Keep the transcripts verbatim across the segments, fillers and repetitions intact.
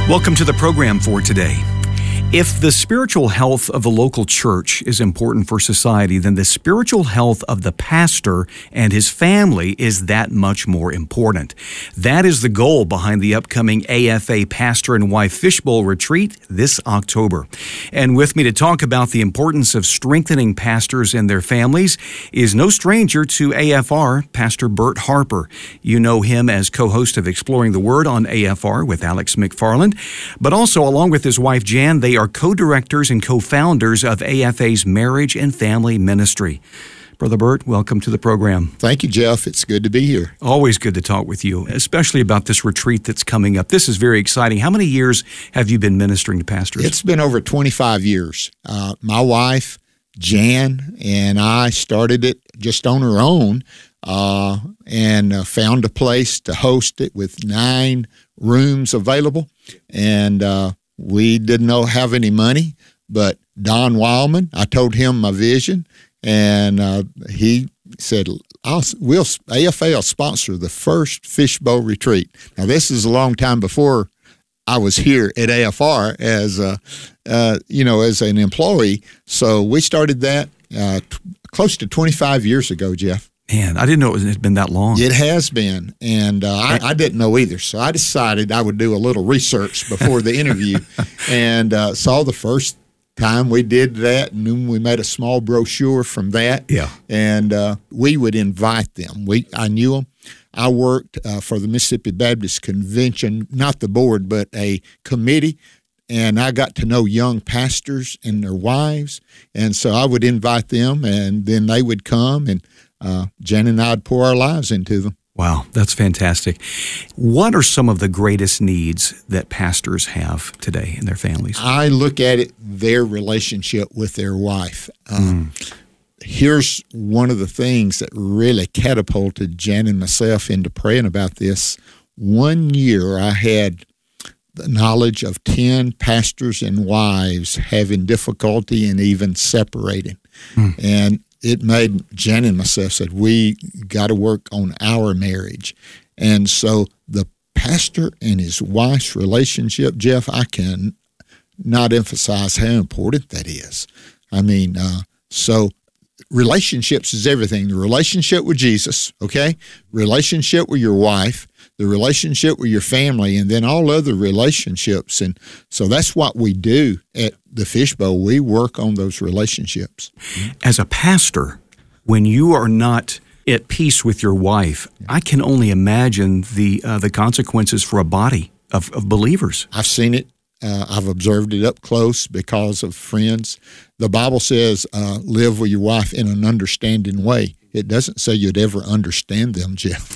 Welcome to the program for today. If the spiritual health of the local church is important for society, then the spiritual health of the pastor and his family is that much more important. That is the goal behind the upcoming A F A Pastor and Wife Fishbowl Retreat this October. And with me to talk about the importance of strengthening pastors and their families is no stranger to A F R, Pastor Bert Harper. You know him as co-host of Exploring the Word on A F R with Alex McFarland, but also along with his wife Jan, they are co-directors and co-founders of A F A's Marriage and Family Ministry. Brother Bert, welcome to the program. Thank you, Jeff. It's good to be here. Always good to talk with you, especially about this retreat that's coming up. This is very exciting. How many years have you been ministering to pastors? It's been over twenty-five years. Uh, my wife, Jan, and I started it just on her own uh, and uh, found a place to host it with nine rooms available. And uh, we didn't know have any money, but Don Wildman, I told him my vision, and uh, he said, I'll, we'll, A F A will sponsor the first Fishbowl Retreat. Now, this is a long time before I was here at A F R as a, uh, you know, as an employee. So we started that uh, t- close to twenty-five years ago, Jeff. Man, I didn't know it had been that long. It has been, and uh, I, I didn't know either. So I decided I would do a little research before the interview, and uh, saw the first time we did that, and then we made a small brochure from that. Yeah, and uh, we would invite them. We I knew them. I worked uh, for the Mississippi Baptist Convention, not the board, but a committee. And I got to know young pastors and their wives, and so I would invite them, and then they would come, and uh, Jen and I would pour our lives into them. Wow, that's fantastic. What are some of the greatest needs that pastors have today in their families? I look at it, their relationship with their wife. Um, mm. Here's one of the things that really catapulted Jen and myself into praying about this. One year I had the knowledge of ten pastors and wives having difficulty and even separating. Hmm. And it made Jen and myself said, we got to work on our marriage. And so the pastor and his wife's relationship, Jeff, I can not emphasize how important that is. I mean, uh, so relationships is everything. The relationship with Jesus, okay? Relationship with your wife, the relationship with your family, and then all other relationships. And so that's what we do at the Fishbowl. We work on those relationships. As a pastor, when you are not at peace with your wife, I can only imagine the uh, the consequences for a body of, of believers. I've seen it. Uh, I've observed it up close because of friends. The Bible says, uh, live with your wife in an understanding way. It doesn't say you'd ever understand them, Jeff.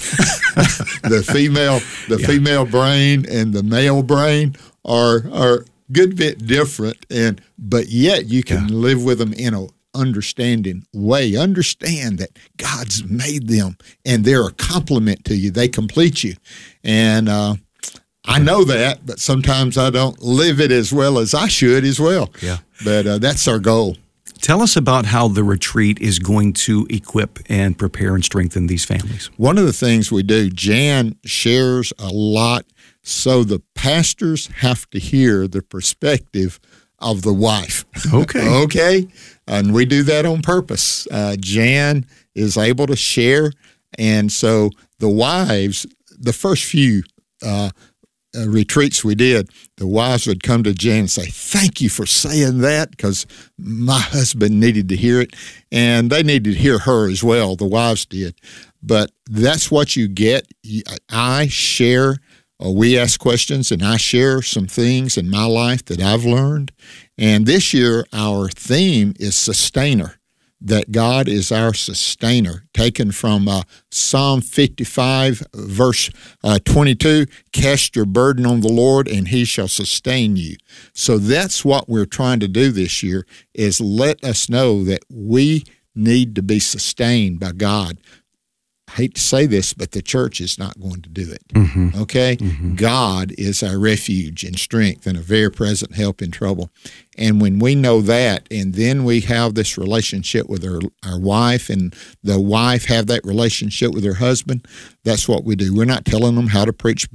the female, the yeah. female brain and the male brain are are a good bit different, and but yet you can yeah. live with them in a understanding way. Understand that God's made them, and they're a complement to you. They complete you, and uh, I know that, but sometimes I don't live it as well as I should as well. Yeah, but uh, that's our goal. Tell us about how the retreat is going to equip and prepare and strengthen these families. One of the things we do, Jan shares a lot, so the pastors have to hear the perspective of the wife. Okay. okay? And we do that on purpose. Uh, Jan is able to share, and so the wives, the first few uh Uh, retreats we did, the wives would come to Jan and say, thank you for saying that, because my husband needed to hear it, and they needed to hear her as well. The wives did. But that's what you get. I share, uh, we ask questions, and I share some things in my life that I've learned. And this year, our theme is sustainer. That God is our sustainer, taken from uh, Psalm fifty-five, verse uh, twenty-two, cast your burden on the Lord, and he shall sustain you. So that's what we're trying to do this year, is let us know that we need to be sustained by God. I hate to say this, but the church is not going to do it, mm-hmm. okay? Mm-hmm. God is our refuge and strength and a very present help in trouble. And when we know that, and then we have this relationship with our, our wife, and the wife have that relationship with her husband, that's what we do. We're not telling them how to preach